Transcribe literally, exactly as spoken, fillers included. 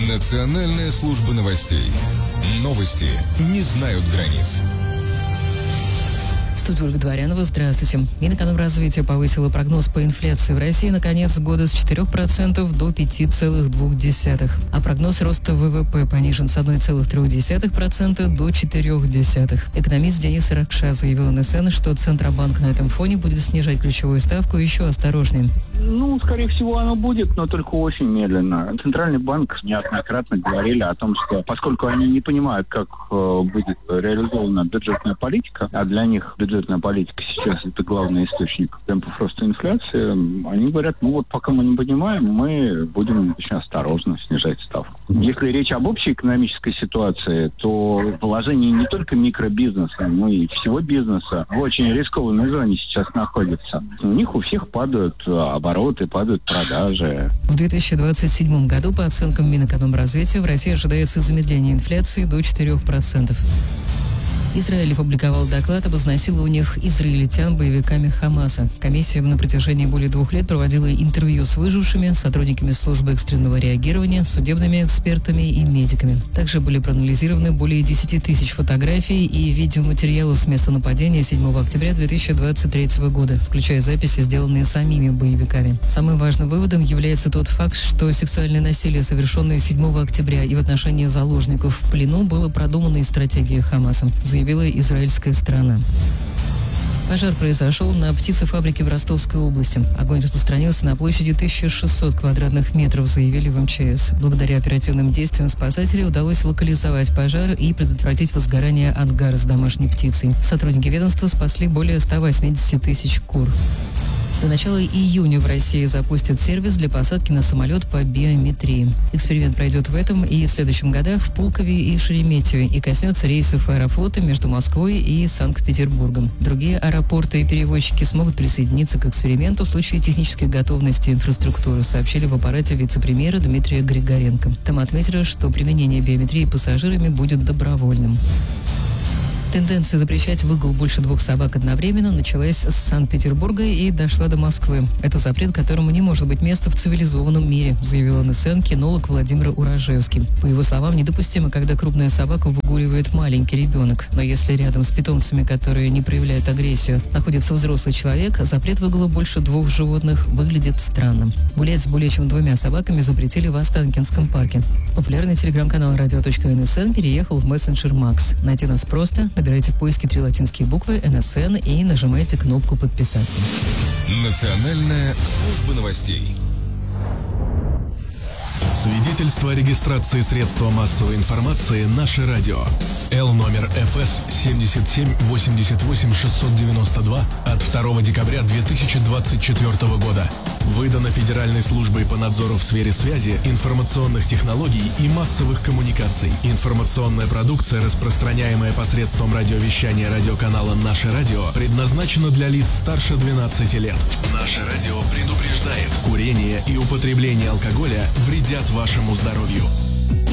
Национальная служба новостей. Новости не знают границ. В студии Ольга Дворянова. Здравствуйте. Минэкономразвитие повысило прогноз по инфляции в России на конец года с четырёх процентов до пяти целых двух десятых. А прогноз роста ВВП понижен с одной целой трёх десятых процента до четырёх десятых. Экономист Денис Ракша заявил эн эс эн, что Центробанк на этом фоне будет снижать ключевую ставку еще осторожнее. Ну, скорее всего, оно будет, но только очень медленно. Центральный банк неоднократно говорили о том, что поскольку они не понимают, как э, будет реализована бюджетная политика, а для них бюджетная политика сейчас это главный источник темпов роста инфляции, они говорят, ну вот пока мы не понимаем, мы будем очень осторожно снижать ставку. Если речь об общей экономической ситуации, то положение не только микробизнеса, но и всего бизнеса в очень рискованной зоне сейчас находится. У них у всех падают обороты, падают продажи. В две тысячи двадцать седьмом году, по оценкам Минэкономразвития, в России ожидается замедление инфляции до четырёх процентов. Израиль опубликовал доклад об изнасилованиях израильтян боевиками Хамаса. Комиссия на протяжении более двух лет проводила интервью с выжившими, сотрудниками службы экстренного реагирования, судебными экспертами и медиками. Также были проанализированы более десяти тысяч фотографий и видеоматериалов с места нападения седьмого октября две тысячи двадцать третьего года, включая записи, сделанные самими боевиками. Самым важным выводом является тот факт, что сексуальное насилие, совершенное седьмого октября и в отношении заложников в плену, было продумано из стратегии Хамаса, заявила израильская сторона. Пожар произошел на птицефабрике в Ростовской области. Огонь распространился на площади тысяча шестьсот квадратных метров, заявили в эм че эс. Благодаря оперативным действиям спасателей удалось локализовать пожар и предотвратить возгорание ангара с домашней птицей. Сотрудники ведомства спасли более ста восьмидесяти тысяч кур. До начала июня в России запустят сервис для посадки на самолет по биометрии. Эксперимент пройдет в этом и в следующем годах в Пулкове и Шереметьеве и коснется рейсов Аэрофлота между Москвой и Санкт-Петербургом. Другие аэропорты и перевозчики смогут присоединиться к эксперименту в случае технической готовности инфраструктуры, сообщили в аппарате вице-премьера Дмитрия Григоренко. Там отметили, что применение биометрии пассажирами будет добровольным. Тенденция запрещать выгул больше двух собак одновременно началась с Санкт-Петербурга и дошла до Москвы. Это запрет, которому не может быть места в цивилизованном мире, заявил эн эс эн кинолог Владимир Урожевский. По его словам, недопустимо, когда крупная собака выгуливает маленький ребенок. Но если рядом с питомцами, которые не проявляют агрессию, находится взрослый человек, запрет выгула больше двух животных выглядит странным. Гулять с более чем двумя собаками запретили в Останкинском парке. Популярный телеграм-канал радио точка эн эс эн переехал в мессенджер Макс. Найти нас просто. Набирайте в поиске три латинские буквы эн эс эн и нажимайте кнопку «Подписаться». Национальная служба новостей. Свидетельство о регистрации средства массовой информации «Наше радио». Л номер эф эс семьдесят семь восемьдесят восемь шестьсот девяносто два от второго декабря две тысячи двадцать четвёртого года. Выдано Федеральной службой по надзору в сфере связи, информационных технологий и массовых коммуникаций. Информационная продукция, распространяемая посредством радиовещания радиоканала «Наше радио», предназначена для лиц старше двенадцати лет. Наше радио предупреждает: курение и употребление алкоголя вредят вашему здоровью.